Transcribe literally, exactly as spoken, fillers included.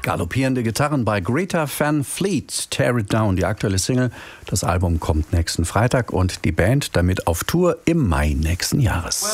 Galoppierende Gitarren bei Greta Van Fleet, Tear It Down, die aktuelle Single. Das Album kommt nächsten Freitag und die Band damit auf Tour im Mai nächsten Jahres.